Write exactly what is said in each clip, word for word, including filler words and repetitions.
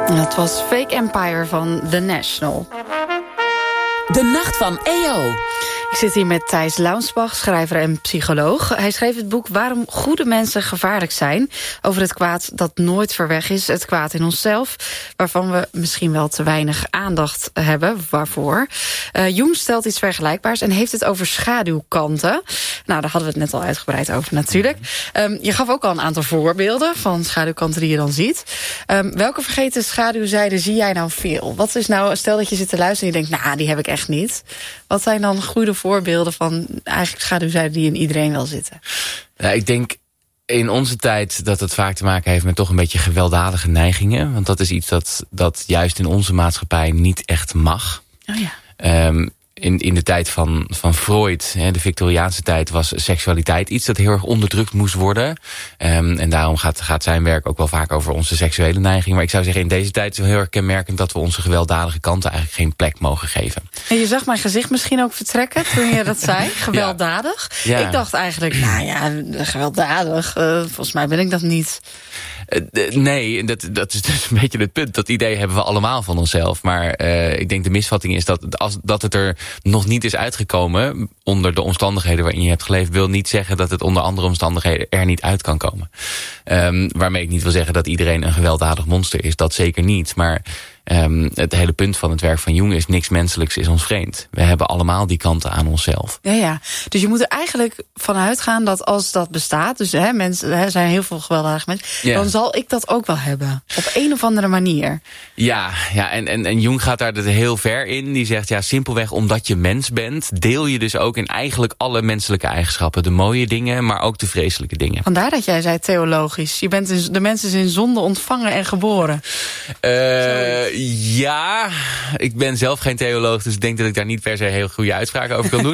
Dat was Fake Empire van The National. De Nacht van E O. Ik zit hier met Thijs Launsbach, schrijver en psycholoog. Hij schreef het boek Waarom goede mensen gevaarlijk zijn. Over het kwaad dat nooit ver weg is. Het kwaad in onszelf. Waarvan we misschien wel te weinig aandacht hebben. Waarvoor? Uh, Jung stelt iets vergelijkbaars en heeft het over schaduwkanten. Nou, daar hadden we het net al uitgebreid over natuurlijk. Um, je gaf ook al een aantal voorbeelden van schaduwkanten die je dan ziet. Um, welke vergeten schaduwzijden zie jij nou veel? Wat is nou, stel dat je zit te luisteren en je denkt, nou, die heb ik echt niet. Wat zijn dan goede voorbeelden van eigenlijk schaduwzijden die in iedereen wel zitten? Ja, ik denk in onze tijd dat het vaak te maken heeft met toch een beetje gewelddadige neigingen. Want dat is iets dat, dat juist in onze maatschappij niet echt mag. Oh ja. Um, In, in de tijd van, van Freud, hè, de Victoriaanse tijd, was seksualiteit iets dat heel erg onderdrukt moest worden. Um, en daarom gaat, gaat zijn werk ook wel vaak over onze seksuele neiging. Maar ik zou zeggen, in deze tijd is het wel heel erg kenmerkend dat we onze gewelddadige kanten eigenlijk geen plek mogen geven. En je zag mijn gezicht misschien ook vertrekken toen je dat zei, gewelddadig. Ja. Ik dacht eigenlijk, nou ja, gewelddadig, uh, volgens mij ben ik dat niet. Uh, nee, dat, dat is dus een beetje het punt. Dat idee hebben we allemaal van onszelf. Maar uh, ik denk de misvatting is dat, als, dat het er nog niet is uitgekomen onder de omstandigheden waarin je hebt geleefd, wil niet zeggen dat het onder andere omstandigheden er niet uit kan komen. Um, waarmee ik niet wil zeggen dat iedereen een gewelddadig monster is. Dat zeker niet. Maar Um, het hele punt van het werk van Jung is niks menselijks is ons vreemd. We hebben allemaal die kanten aan onszelf. Ja, ja. Dus je moet er eigenlijk van uitgaan dat als dat bestaat, dus hè, mensen, er zijn heel veel gewelddadige mensen, ja, dan zal ik dat ook wel hebben. Op een of andere manier. Ja, ja en, en, en Jung gaat daar dus heel ver in. Die zegt, ja, simpelweg omdat je mens bent, deel je dus ook in eigenlijk alle menselijke eigenschappen. De mooie dingen, maar ook de vreselijke dingen. Vandaar dat jij zei theologisch. Je bent in, de mensen zijn in zonde ontvangen en geboren. Uh, Ja, ik ben zelf geen theoloog, dus ik denk dat ik daar niet per se heel goede uitspraken over kan doen.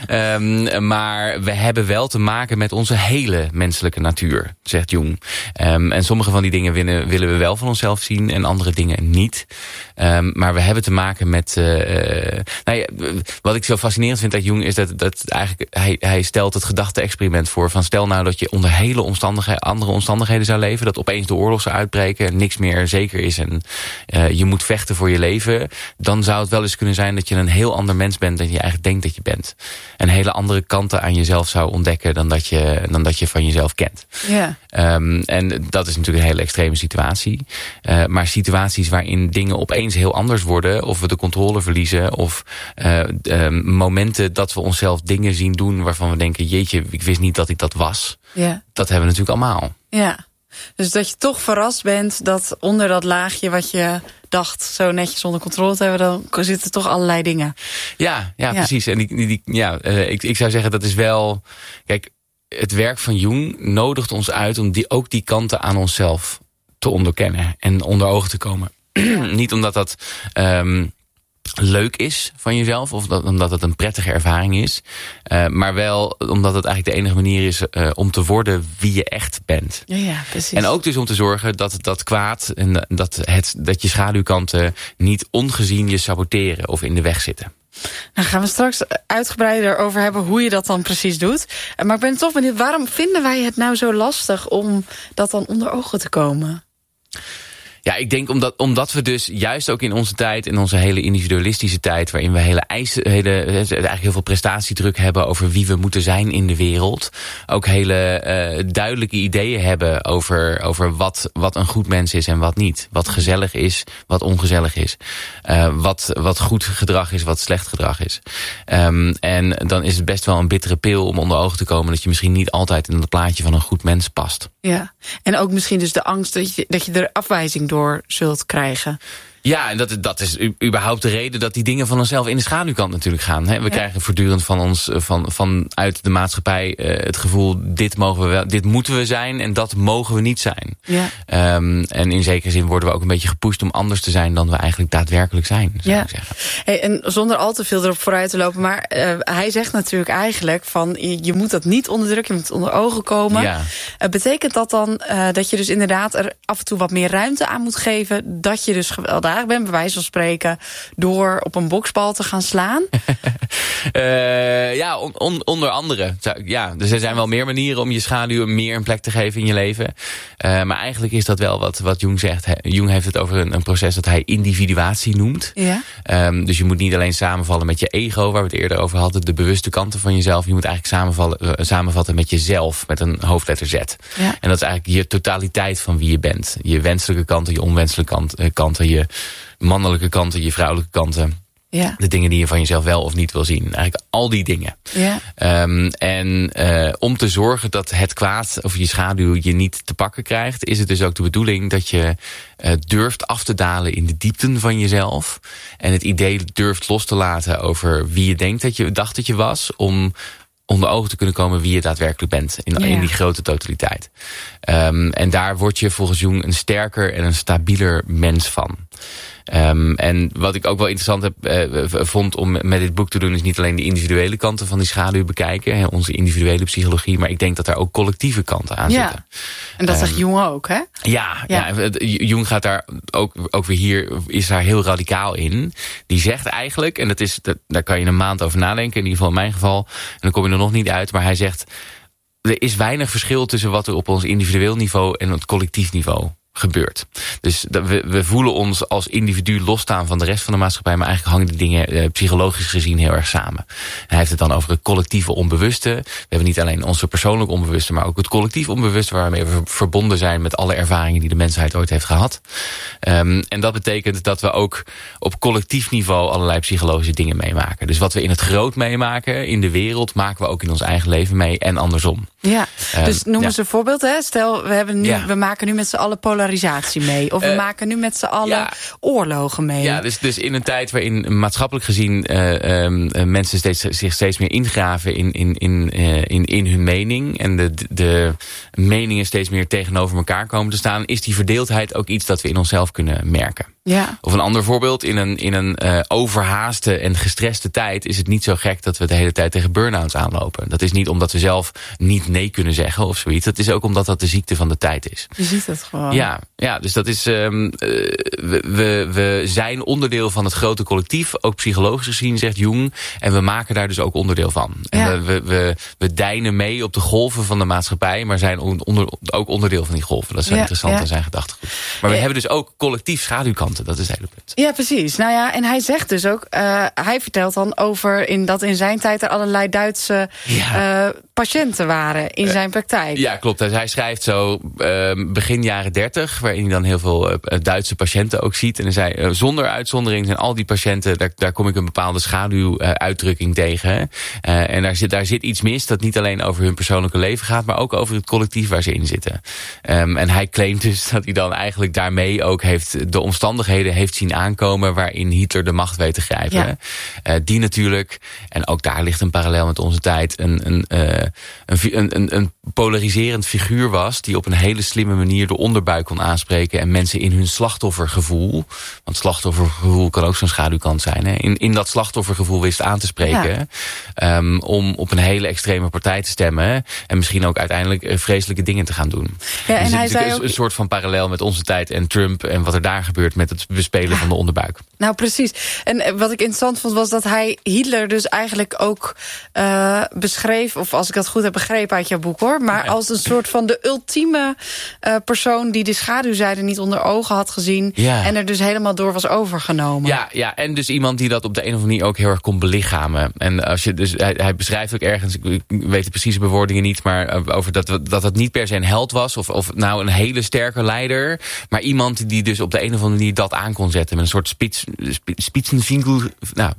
um, maar we hebben wel te maken met onze hele menselijke natuur, zegt Jung. Um, en sommige van die dingen willen, willen we wel van onszelf zien en andere dingen niet. Um, maar we hebben te maken met Uh, nou ja, wat ik zo fascinerend vind aan Jung is dat, dat eigenlijk hij, hij stelt het gedachte-experiment voor van stel nou dat je onder hele omstandigheden, andere omstandigheden zou leven, dat opeens de oorlog zou uitbreken, niks meer zeker is en uh, je moet vechten voor je leven, dan zou het wel eens kunnen zijn dat je een heel ander mens bent dan je eigenlijk denkt dat je bent. En hele andere kanten aan jezelf zou ontdekken dan dat je, dan dat je van jezelf kent. Ja. Um, en dat is natuurlijk een hele extreme situatie. Uh, maar situaties waarin dingen opeens heel anders worden, of we de controle verliezen, of uh, um, momenten dat we onszelf dingen zien doen waarvan we denken, jeetje, ik wist niet dat ik dat was. Ja. Dat hebben we natuurlijk allemaal. Ja. Dus dat je toch verrast bent dat onder dat laagje wat je dacht zo netjes onder controle te hebben, dan zitten toch allerlei dingen. Ja, ja, ja. Precies. En die, die, die, ja, uh, ik, ik zou zeggen dat is wel, kijk, het werk van Jung nodigt ons uit om die, ook die kanten aan onszelf te onderkennen en onder ogen te komen. Niet omdat dat Um, leuk is van jezelf, of dat, omdat het een prettige ervaring is. Uh, maar wel omdat het eigenlijk de enige manier is uh, om te worden wie je echt bent. Ja, ja, precies. En ook dus om te zorgen dat dat kwaad en dat, het, dat je schaduwkanten niet ongezien je saboteren of in de weg zitten. Nou gaan we straks uitgebreider over hebben hoe je dat dan precies doet. Maar ik ben toch benieuwd, waarom vinden wij het nou zo lastig om dat dan onder ogen te komen? Ja, ik denk omdat, omdat we dus juist ook in onze tijd, in onze hele individualistische tijd, waarin we hele eisen, hele, eigenlijk heel veel prestatiedruk hebben over wie we moeten zijn in de wereld, ook hele uh, duidelijke ideeën hebben over, over wat, wat een goed mens is en wat niet. Wat gezellig is, wat ongezellig is. Uh, wat, wat goed gedrag is, wat slecht gedrag is. Um, en dan is het best wel een bittere pil om onder ogen te komen dat je misschien niet altijd in het plaatje van een goed mens past. Ja, en ook misschien dus de angst dat je, dat je er afwijzing door zult krijgen. Ja, en dat, dat is überhaupt de reden dat die dingen van onszelf in de schaduwkant natuurlijk gaan. Hè? We ja. krijgen voortdurend van ons, van, vanuit de maatschappij uh, het gevoel, dit mogen we wel, dit moeten we zijn en dat mogen we niet zijn. Ja. Um, en in zekere zin worden we ook een beetje gepusht om anders te zijn dan we eigenlijk daadwerkelijk zijn, zou ja. ik zeggen. Hey, en zonder al te veel erop vooruit te lopen, maar uh, hij zegt natuurlijk eigenlijk van je, je moet dat niet onderdrukken, je moet onder ogen komen. Ja. Uh, betekent dat dan uh, dat je dus inderdaad er af en toe wat meer ruimte aan moet geven, dat je dus gewelddadig gewelddadig bent, bij wijze van spreken, door op een boksbal te gaan slaan? uh, ja, on, on, onder andere. Ja, dus er zijn wel meer manieren om je schaduw meer een plek te geven in je leven. Uh, maar eigenlijk is dat wel wat, wat Jung zegt. He, Jung heeft het over een, een proces dat hij individuatie noemt. Ja. Um, dus je moet niet alleen samenvallen met je ego, waar we het eerder over hadden, de bewuste kanten van jezelf. Je moet eigenlijk samenvallen, uh, samenvatten met jezelf, met een hoofdletter Z. Ja. En dat is eigenlijk je totaliteit van wie je bent. Je wenselijke kanten, je onwenselijke kant, uh, kanten, je mannelijke kanten, je vrouwelijke kanten. Ja. De dingen die je van jezelf wel of niet wil zien. Eigenlijk al die dingen. Ja. Um, en uh, om te zorgen dat het kwaad of je schaduw je niet te pakken krijgt, is het dus ook de bedoeling dat je uh, durft af te dalen in de diepten van jezelf. En het idee durft los te laten over wie je denkt dat je dacht dat je was, om onder ogen te kunnen komen wie je daadwerkelijk bent. In, ja. in die grote totaliteit. Um, en daar word je volgens Jung een sterker en een stabieler mens van. Um, en wat ik ook wel interessant heb, uh, vond om met dit boek te doen, is niet alleen de individuele kanten van die schaduw bekijken, hè, onze individuele psychologie, maar ik denk dat daar ook collectieve kanten aan ja. zitten. En dat um, zegt Jung ook, hè? Ja, ja. ja, Jung gaat daar ook, ook weer hier, is daar heel radicaal in. Die zegt eigenlijk, en dat is, dat, daar kan je een maand over nadenken, in ieder geval in mijn geval, en dan kom je er nog niet uit, maar hij zegt, er is weinig verschil tussen wat er op ons individueel niveau en het collectief niveau gebeurt. Dus we, we voelen ons als individu losstaan van de rest van de maatschappij, maar eigenlijk hangen die dingen eh, psychologisch gezien heel erg samen. Hij heeft het dan over het collectieve onbewuste. We hebben niet alleen onze persoonlijk onbewuste, maar ook het collectief onbewuste, waarmee we verbonden zijn met alle ervaringen die de mensheid ooit heeft gehad. Um, en dat betekent dat we ook op collectief niveau allerlei psychologische dingen meemaken. Dus wat we in het groot meemaken, in de wereld, maken we ook in ons eigen leven mee en andersom. Ja, um, dus noem eens ja. een voorbeeld. Hè? Stel, we, hebben nu, ja. we maken nu met z'n allen polarisatie mee. Of we uh, maken nu met z'n allen ja. oorlogen mee. Ja, dus, dus in een tijd waarin maatschappelijk gezien uh, um, mensen steeds, zich steeds meer ingraven in, in, in, uh, in, in hun mening. En de, de meningen steeds meer tegenover elkaar komen te staan. Is die verdeeldheid ook iets dat we in onszelf kunnen merken. Ja. Of een ander voorbeeld, in een, in een uh, overhaaste en gestreste tijd is het niet zo gek dat we de hele tijd tegen burn-outs aanlopen. Dat is niet omdat we zelf niet nee kunnen zeggen of zoiets. Dat is ook omdat dat de ziekte van de tijd is. Je ziet het gewoon. Ja, ja dus dat is, um, uh, we, we, we zijn onderdeel van het grote collectief, ook psychologisch gezien, zegt Jung. En we maken daar dus ook onderdeel van. En ja. we, we, we deinen mee op de golven van de maatschappij, maar zijn onder, ook onderdeel van die golven. Dat is wel ja, interessant ja. aan zijn gedachtegoed. Maar we ja. hebben dus ook collectief schaduwkanten. Dat is het hele punt. Ja, precies. Nou ja, en hij zegt dus ook, uh, hij vertelt dan over in dat in zijn tijd er allerlei Duitse ja. uh, patiënten waren in uh, zijn praktijk. Ja, klopt. Hij schrijft zo uh, begin jaren dertig, waarin hij dan heel veel uh, Duitse patiënten ook ziet. En hij zei, uh, zonder uitzondering zijn al die patiënten, daar, daar kom ik een bepaalde schaduwuitdrukking uh, tegen. Uh, en daar zit, daar zit iets mis dat niet alleen over hun persoonlijke leven gaat, maar ook over het collectief waar ze in zitten. Um, en hij claimt dus dat hij dan eigenlijk daarmee ook heeft de omstandigheden heeft zien aankomen waarin Hitler de macht weet te grijpen. Ja. Uh, die natuurlijk, en ook daar ligt een parallel met onze tijd, een, een, uh, een, een, een polariserend figuur was die op een hele slimme manier de onderbuik kon aanspreken en mensen in hun slachtoffergevoel, want slachtoffergevoel kan ook zo'n schaduwkant zijn, hè, in, in dat slachtoffergevoel wist aan te spreken, ja. um, om op een hele extreme partij te stemmen en misschien ook uiteindelijk uh, vreselijke dingen te gaan doen. Ja, en dus hij het zei is ook een soort van parallel met onze tijd en Trump en wat er daar gebeurt met het bespelen van de onderbuik. Nou, precies. En wat ik interessant vond was dat hij Hitler dus eigenlijk ook uh, beschreef, of als ik dat goed heb begrepen uit jouw boek hoor, maar ja. als een soort van de ultieme uh, persoon die de schaduwzijde niet onder ogen had gezien ja. en er dus helemaal door was overgenomen. Ja, ja, en dus iemand die dat op de een of andere manier ook heel erg kon belichamen. En als je dus, hij, hij beschrijft ook ergens, ik weet de precieze bewoordingen niet, maar over dat dat het niet per se een held was, of, of nou een hele sterke leider, maar iemand die dus op de een of andere manier dat aan kon zetten met een soort spits, spitsenvinkel, nou,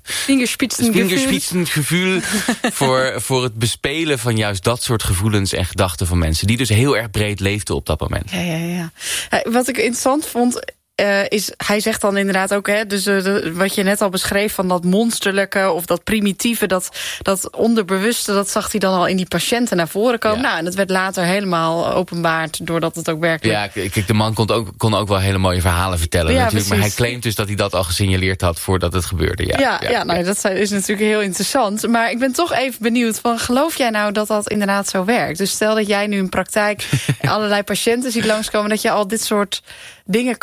vingerspitsengevoel voor, voor het bespelen van juist dat soort gevoelens en gedachten van mensen die dus heel erg breed leefden op dat moment. Ja, ja, ja. Wat ik interessant vond, Uh, is, hij zegt dan inderdaad ook, hè, dus uh, de, wat je net al beschreef van dat monsterlijke of dat primitieve, dat, dat onderbewuste, dat zag hij dan al in die patiënten naar voren komen. Ja. Nou, en dat werd later helemaal openbaard doordat het ook werkelijk. Ja, kijk, de man kon ook, kon ook wel hele mooie verhalen vertellen, ja, natuurlijk, precies. Maar hij claimt dus dat hij dat al gesignaleerd had voordat het gebeurde. Ja, ja, ja, ja, nou, dat is natuurlijk heel interessant. Maar ik ben toch even benieuwd, van, geloof jij nou dat dat inderdaad zo werkt? Dus stel dat jij nu in praktijk allerlei patiënten ziet langskomen, dat je al dit soort dingen kan bespelen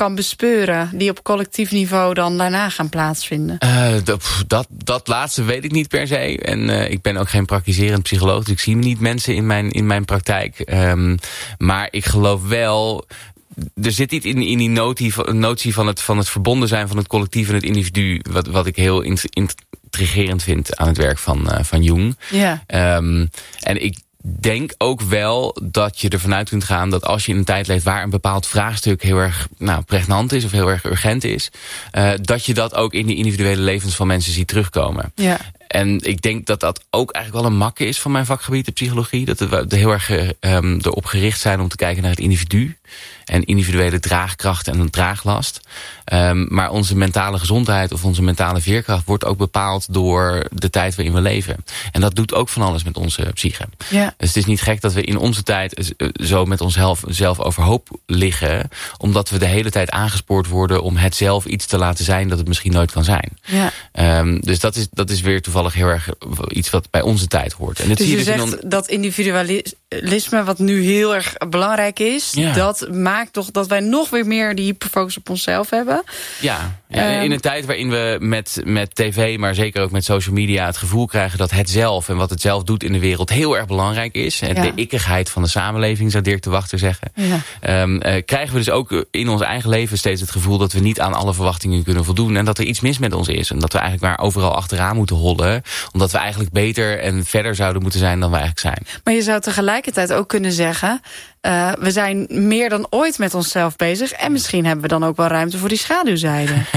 gebeuren die op collectief niveau dan daarna gaan plaatsvinden? Uh, dat, dat, dat laatste weet ik niet per se. En uh, ik ben ook geen praktiserend psycholoog, dus ik zie niet mensen in mijn, in mijn praktijk. Um, maar ik geloof wel, er zit iets in, in die notie, notie van, het, van het verbonden zijn van het collectief en het individu, wat, wat ik heel intrigerend vind aan het werk van, uh, van Jung. Ja. Um, en ik denk ook wel dat je ervan uit kunt gaan dat als je in een tijd leeft waar een bepaald vraagstuk heel erg nou, pregnant is of heel erg urgent is, uh, dat je dat ook in de individuele levens van mensen ziet terugkomen. Ja. En ik denk dat dat ook eigenlijk wel een makke is van mijn vakgebied, de psychologie. Dat we heel erg um, erop gericht zijn om te kijken naar het individu en individuele draagkracht en een draaglast. Um, maar onze mentale gezondheid of onze mentale veerkracht wordt ook bepaald door de tijd waarin we leven. En dat doet ook van alles met onze psyche. Ja. Dus het is niet gek dat we in onze tijd zo met onszelf zelf overhoop liggen, omdat we de hele tijd aangespoord worden om het zelf iets te laten zijn dat het misschien nooit kan zijn. Ja. Um, dus dat is, dat is weer toevallig heel erg iets wat bij onze tijd hoort. En dat dus zie je, je dus zegt in dat individualisme, wat nu heel erg belangrijk is, ja. dat maakt toch dat wij nog weer meer die hyperfocus op onszelf hebben. Ja, ja, in een tijd waarin we met, met tv, maar zeker ook met social media het gevoel krijgen dat het zelf en wat het zelf doet in de wereld heel erg belangrijk is. En ja. de ikkigheid van de samenleving, zou Dirk de Wachter zeggen. Ja. Um, uh, krijgen we dus ook in ons eigen leven steeds het gevoel dat we niet aan alle verwachtingen kunnen voldoen. En dat er iets mis met ons is. En dat we eigenlijk maar overal achteraan moeten hollen. Omdat we eigenlijk beter en verder zouden moeten zijn dan we eigenlijk zijn. Maar je zou tegelijkertijd ook kunnen zeggen, Uh, we zijn meer dan ooit met onszelf bezig. En misschien hebben we dan ook wel ruimte voor die schaduwzijde. uh,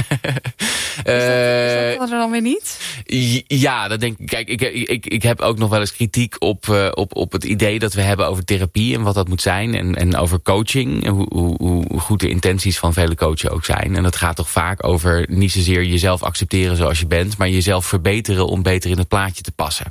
is, dat, is dat er dan weer niet? Ja, dat denk ik. Kijk, ik, ik, ik heb ook nog wel eens kritiek op, uh, op, op het idee dat we hebben over therapie en wat dat moet zijn. En, en over coaching. Hoe, hoe, hoe goed de intenties van vele coachen ook zijn. En dat gaat toch vaak over niet zozeer jezelf accepteren zoals je bent, maar jezelf verbeteren om beter in het plaatje te passen.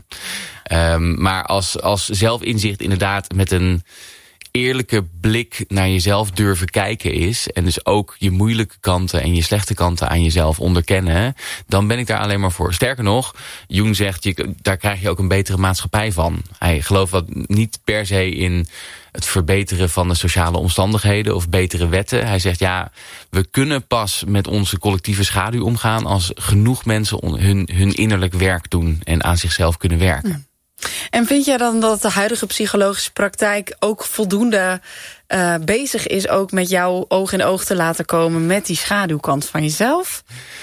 Um, maar als, als zelfinzicht inderdaad met een eerlijke blik naar jezelf durven kijken is, en dus ook je moeilijke kanten en je slechte kanten aan jezelf onderkennen, dan ben ik daar alleen maar voor. Sterker nog, Jung zegt, je, daar krijg je ook een betere maatschappij van. Hij gelooft wat niet per se in het verbeteren van de sociale omstandigheden of betere wetten. Hij zegt, ja, we kunnen pas met onze collectieve schaduw omgaan als genoeg mensen hun, hun innerlijk werk doen en aan zichzelf kunnen werken. Ja. En vind jij dan dat de huidige psychologische praktijk ook voldoende uh, bezig is ook met jou oog in oog te laten komen met die schaduwkant van jezelf?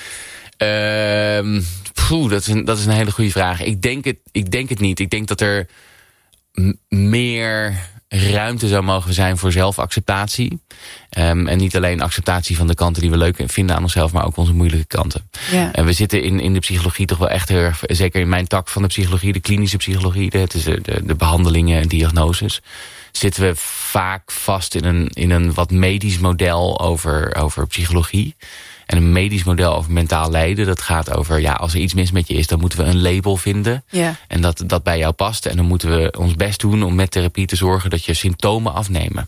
Uh, poeh, dat is een, dat is een hele goede vraag. Ik denk het, ik denk het niet. Ik denk dat er m- meer ruimte zou mogen zijn voor zelfacceptatie. Um, en niet alleen acceptatie van de kanten die we leuk vinden aan onszelf, maar ook onze moeilijke kanten. Ja. En we zitten in, in de psychologie toch wel echt heel erg, zeker in mijn tak van de psychologie, de klinische psychologie, de, de, de, de behandelingen en diagnoses, zitten we vaak vast in een, in een wat medisch model over, over psychologie. En een medisch model over mentaal lijden. Dat gaat over, ja, als er iets mis met je is, dan moeten we een label vinden. Ja. En dat dat bij jou past. En dan moeten we ons best doen om met therapie te zorgen dat je symptomen afnemen.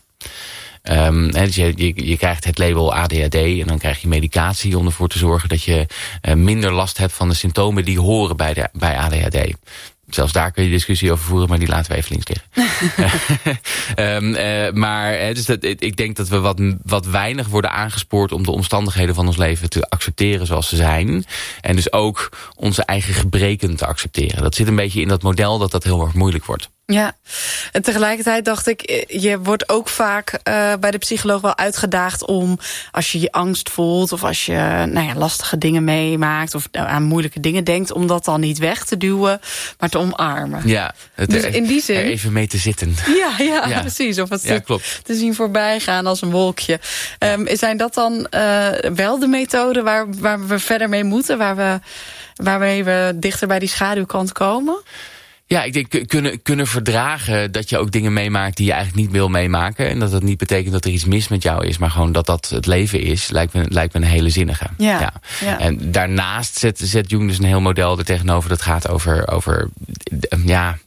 Um, dus je, je, je krijgt het label A D H D en dan krijg je medicatie om ervoor te zorgen dat je uh, minder last hebt van de symptomen die horen bij, de, bij A D H D. Zelfs daar kun je discussie over voeren, maar die laten we even links liggen. um, uh, maar dus dat, ik denk dat we wat, wat weinig worden aangespoord om de omstandigheden van ons leven te accepteren zoals ze zijn. En dus ook onze eigen gebreken te accepteren. Dat zit een beetje in dat model dat dat heel erg moeilijk wordt. Ja, en tegelijkertijd dacht ik, je wordt ook vaak uh, bij de psycholoog wel uitgedaagd om, als je je angst voelt of als je nou ja, lastige dingen meemaakt of aan moeilijke dingen denkt, om dat dan niet weg te duwen, maar te omarmen. Ja, het dus in die zin er even mee te zitten. Ja, ja, ja. precies. Of het ja, te, te zien voorbij gaan als een wolkje. Ja. Um, zijn dat dan uh, wel de methoden waar, waar we verder mee moeten, waar we, waarmee we dichter bij die schaduwkant komen? Ja, ik denk kunnen, kunnen verdragen dat je ook dingen meemaakt die je eigenlijk niet wil meemaken. En dat dat niet betekent dat er iets mis met jou is, maar gewoon dat dat het leven is, lijkt me, lijkt me een hele zinnige. Ja, ja. Ja. En daarnaast zet, zet Jung dus een heel model er tegenover. Dat gaat over, over ja,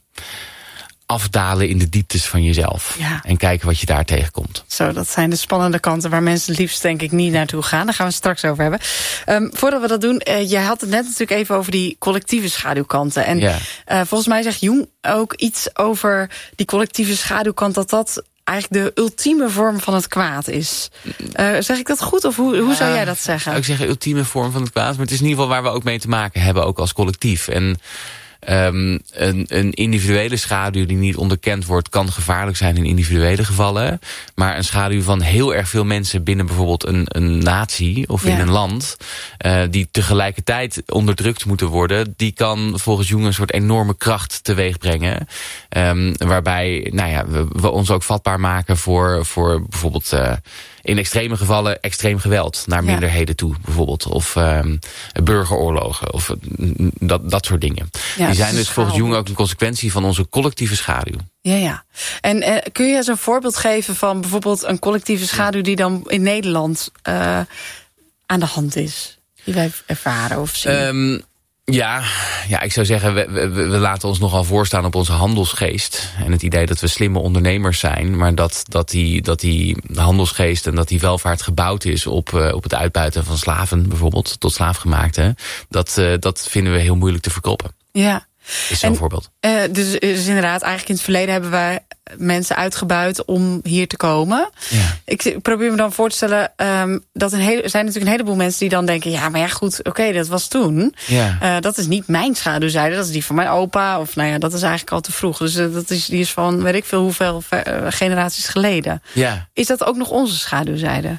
afdalen in de dieptes van jezelf. Ja. En kijken wat je daar tegenkomt. Zo, dat zijn de spannende kanten waar mensen het liefst denk ik niet naartoe gaan. Daar gaan we het straks over hebben. Um, voordat we dat doen, uh, jij had het net natuurlijk even over die collectieve schaduwkanten. En ja. uh, volgens mij zegt Jung ook iets over die collectieve schaduwkant, dat dat eigenlijk de ultieme vorm van het kwaad is. Uh, zeg ik dat goed of hoe, hoe zou jij dat zeggen? Zou ik zeggen ultieme vorm van het kwaad. Maar het is in ieder geval waar we ook mee te maken hebben, ook als collectief. En Um, een, een individuele schaduw die niet onderkend wordt kan gevaarlijk zijn in individuele gevallen. Maar een schaduw van heel erg veel mensen binnen bijvoorbeeld een, een natie of ja. in een land, uh, die tegelijkertijd onderdrukt moeten worden, die kan volgens Jung een soort enorme kracht teweeg brengen. Um, waarbij nou ja, we, we ons ook vatbaar maken voor, voor bijvoorbeeld Uh, in extreme gevallen extreem geweld naar minderheden ja. toe, bijvoorbeeld. Of um, burgeroorlogen, of dat, dat soort dingen. Ja, die zijn dus volgens Jung ook een consequentie van onze collectieve schaduw. Ja, ja. En uh, kun je eens een voorbeeld geven van bijvoorbeeld een collectieve schaduw die dan in Nederland uh, aan de hand is? Die wij ervaren of zien? Um, Ja, ja, ik zou zeggen, we, we, we laten ons nogal voorstaan op onze handelsgeest. En het idee dat we slimme ondernemers zijn. Maar dat, dat, die, dat die handelsgeest en dat die welvaart gebouwd is op, uh, op het uitbuiten van slaven bijvoorbeeld. Tot slaafgemaakte. Dat, uh, dat vinden we heel moeilijk te verkroppen. Ja. Is zo'n voorbeeld. Uh, dus, dus inderdaad, eigenlijk in het verleden hebben wij mensen uitgebuit om hier te komen. Ja. Ik probeer me dan voor te stellen, um, dat een hele, er zijn natuurlijk een heleboel mensen die dan denken, ja, maar ja, goed, oké, okay, dat was toen. Ja. Uh, dat is niet mijn schaduwzijde, dat is die van mijn opa. Of nou ja, dat is eigenlijk al te vroeg. Dus uh, dat is, die is van, weet ik veel, hoeveel uh, generaties geleden. Ja. Is dat ook nog onze schaduwzijde?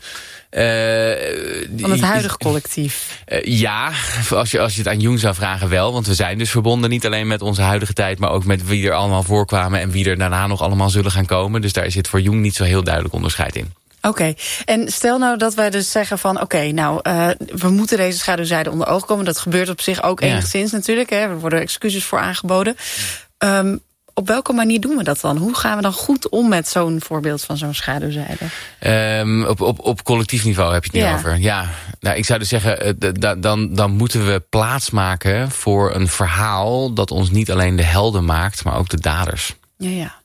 Uh, van het huidige collectief. Uh, ja, als je, als je het aan Jung zou vragen wel. Want we zijn dus verbonden niet alleen met onze huidige tijd, maar ook met wie er allemaal voorkwamen en wie er daarna nog allemaal zullen gaan komen. Dus daar zit voor Jung niet zo heel duidelijk onderscheid in. Oké, okay. En stel nou dat wij dus zeggen van oké, okay, nou, uh, we moeten deze schaduwzijde onder ogen komen. Dat gebeurt op zich ook ja. enigszins natuurlijk. Hè. Er worden excuses voor aangeboden. Um, Op welke manier doen we dat dan? Hoe gaan we dan goed om met zo'n voorbeeld van zo'n schaduwzijde? Um, op, op, op collectief niveau heb je het nu ja. over. Ja, nou, ik zou dus zeggen, uh, dan, dan moeten we plaatsmaken voor een verhaal dat ons niet alleen de helden maakt, maar ook de daders. Ja, ja.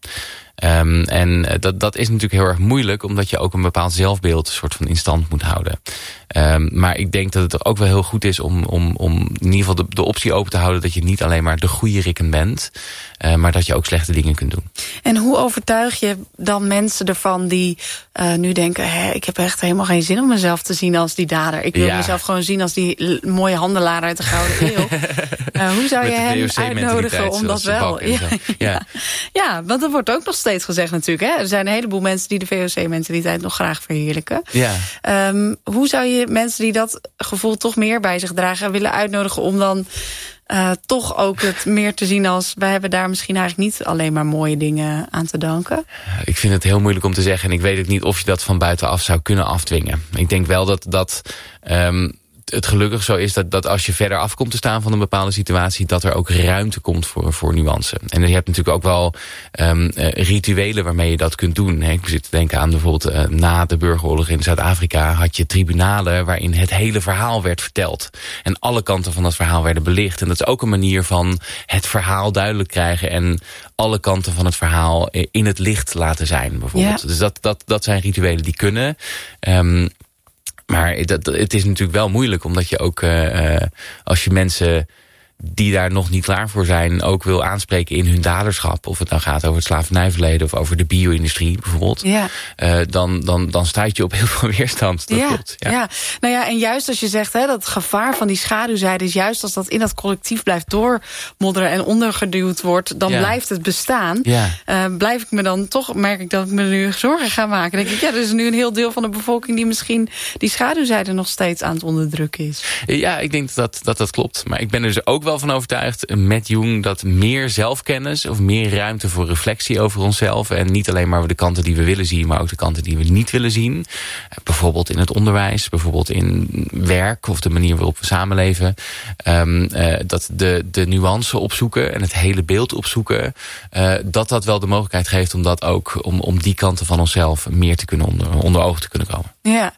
Um, en dat, dat is natuurlijk heel erg moeilijk, omdat je ook een bepaald zelfbeeld soort van in stand moet houden. Um, maar ik denk dat het ook wel heel goed is om, om, om in ieder geval de, de optie open te houden dat je niet alleen maar de goede rikken bent, uh, maar dat je ook slechte dingen kunt doen. En hoe overtuig je dan mensen ervan die uh, nu denken, hé, ik heb echt helemaal geen zin om mezelf te zien als die dader. Ik wil ja. mezelf gewoon zien als die mooie handelaar uit de Gouden Eeuw. uh, hoe zou je hen uitnodigen om dat wel? Ja, ja. Ja. ja, want er wordt ook nog steeds gezegd natuurlijk. Hè? Er zijn een heleboel mensen die de V O C-mentaliteit nog graag verheerlijken. Ja. Um, hoe zou je mensen die dat gevoel toch meer bij zich dragen willen uitnodigen om dan uh, toch ook het meer te zien als wij hebben daar misschien eigenlijk niet alleen maar mooie dingen aan te danken? Ik vind het heel moeilijk om te zeggen en ik weet ook niet of je dat van buitenaf zou kunnen afdwingen. Ik denk wel dat dat um, het gelukkig zo is dat, dat als je verder af komt te staan van een bepaalde situatie, dat er ook ruimte komt voor, voor nuance. En je hebt natuurlijk ook wel um, uh, rituelen waarmee je dat kunt doen. Hè. Ik zit te denken aan bijvoorbeeld uh, na de burgeroorlog in Zuid-Afrika had je tribunalen waarin het hele verhaal werd verteld. En alle kanten van dat verhaal werden belicht. En dat is ook een manier van het verhaal duidelijk krijgen en alle kanten van het verhaal in het licht laten zijn, bijvoorbeeld. Ja. Dus dat, dat, dat zijn rituelen die kunnen. Um, Maar dat, het is natuurlijk wel moeilijk, omdat je ook, uh, als je mensen die daar nog niet klaar voor zijn, ook wil aanspreken in hun daderschap. Of het nou gaat over het slavernijverleden of over de bio-industrie bijvoorbeeld. Ja. Uh, dan, dan, dan stuit je op heel veel weerstand. Dat ja. klopt. Ja. ja, nou ja, en juist als je zegt, hè, dat het gevaar van die schaduwzijde is juist als dat in dat collectief blijft doormodderen en ondergeduwd wordt, dan ja. blijft het bestaan. Ja. Uh, blijf ik me dan toch, merk ik dat ik me nu zorgen ga maken. Dan denk ik, ja, er is nu een heel deel van de bevolking die misschien die schaduwzijde nog steeds aan het onderdrukken is. Ja, ik denk dat dat, dat klopt. Maar ik ben er dus ook wel van overtuigd met Jung dat meer zelfkennis of meer ruimte voor reflectie over onszelf en niet alleen maar de kanten die we willen zien, maar ook de kanten die we niet willen zien. Bijvoorbeeld in het onderwijs, bijvoorbeeld in werk of de manier waarop we samenleven. Um, uh, dat de, de nuance opzoeken en het hele beeld opzoeken, uh, dat dat wel de mogelijkheid geeft om dat ook, om, om die kanten van onszelf meer te kunnen onder, onder ogen te kunnen komen. Ja.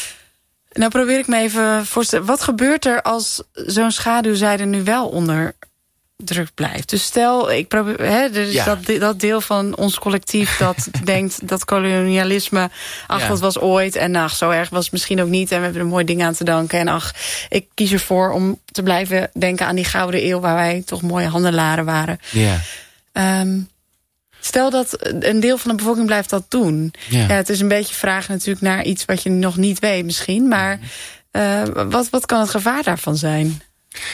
Nou probeer ik me even voorstellen. Wat gebeurt er als zo'n schaduwzijde nu wel onder druk blijft? Dus stel, ik probeer, hè, dus ja. dat, dat deel van ons collectief dat denkt dat kolonialisme, ach, ja. dat was ooit en ach, zo erg was het misschien ook niet en we hebben er mooie dingen aan te danken en ach, ik kies ervoor om te blijven denken aan die Gouden Eeuw waar wij toch mooie handelaren waren. Ja. Um, Stel dat een deel van de bevolking blijft dat doen. Ja. Ja, het is een beetje vraag natuurlijk naar iets wat je nog niet weet misschien. Maar uh, wat, wat kan het gevaar daarvan zijn?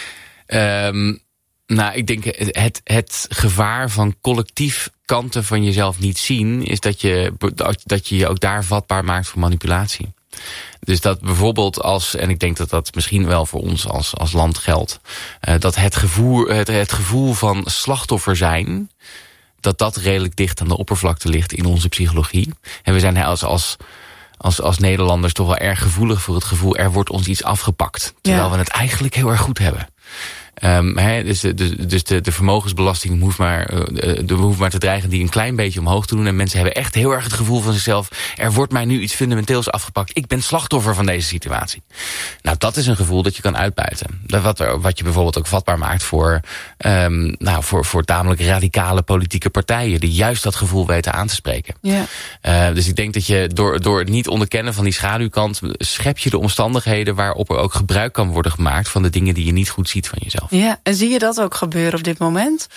Um, nou, ik denk het, het gevaar van collectief kanten van jezelf niet zien, is dat je, dat je je ook daar vatbaar maakt voor manipulatie. Dus dat bijvoorbeeld als, en ik denk dat dat misschien wel voor ons als, als land geldt, uh, dat het gevoel, het, het gevoel van slachtoffer zijn, dat dat redelijk dicht aan de oppervlakte ligt in onze psychologie. En we zijn als, als, als, als Nederlanders toch wel erg gevoelig voor het gevoel, er wordt ons iets afgepakt. Terwijl ja. we het eigenlijk heel erg goed hebben. Um, he, dus de, de, dus de, de vermogensbelasting hoeft maar, uh, de, hoeft maar te dreigen die een klein beetje omhoog te doen. En mensen hebben echt heel erg het gevoel van zichzelf, er wordt mij nu iets fundamenteels afgepakt. Ik ben slachtoffer van deze situatie. Nou, dat is een gevoel dat je kan uitbuiten. Dat wat, er, wat je bijvoorbeeld ook vatbaar maakt voor, um, nou, voor, voor tamelijk radicale politieke partijen die juist dat gevoel weten aan te spreken. Ja. Uh, dus ik denk dat je door, door het niet onderkennen van die schaduwkant, schep je de omstandigheden waarop er ook gebruik kan worden gemaakt van de dingen die je niet goed ziet van jezelf. Ja, en zie je dat ook gebeuren op dit moment?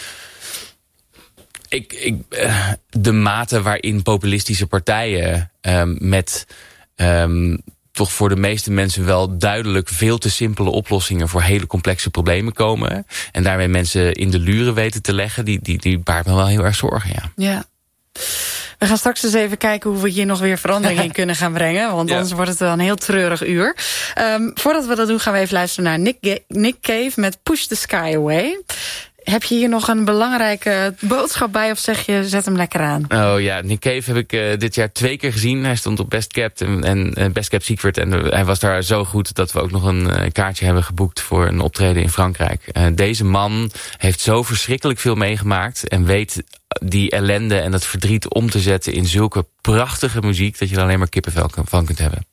Ik, ik, de mate waarin populistische partijen um, met um, toch voor de meeste mensen wel duidelijk veel te simpele oplossingen voor hele complexe problemen komen en daarmee mensen in de luren weten te leggen, die, die, die baart me wel heel erg zorgen, ja. Ja. We gaan straks eens even kijken hoe we hier nog weer verandering in kunnen gaan brengen. Want anders ja. wordt het wel een heel treurig uur. Um, voordat we dat doen gaan we even luisteren naar Nick, Ga- Nick Cave met Push the Sky Away. Heb je hier nog een belangrijke boodschap bij of zeg je zet hem lekker aan? Oh ja, Nick Cave heb ik uh, dit jaar twee keer gezien. Hij stond op Best Kept en, en uh, Best Kept Secret. En uh, hij was daar zo goed dat we ook nog een uh, kaartje hebben geboekt voor een optreden in Frankrijk. Uh, deze man heeft zo verschrikkelijk veel meegemaakt en weet die ellende en dat verdriet om te zetten in zulke prachtige muziek dat je er alleen maar kippenvel van kunt hebben.